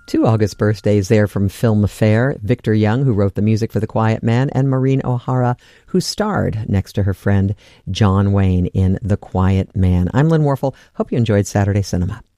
Two August birthdays there from Film Affair. Victor Young, who wrote the music for The Quiet Man, and Maureen O'Hara, who starred next to her friend John Wayne in The Quiet Man. I'm Lynn Warfel. Hope you enjoyed Saturday Cinema.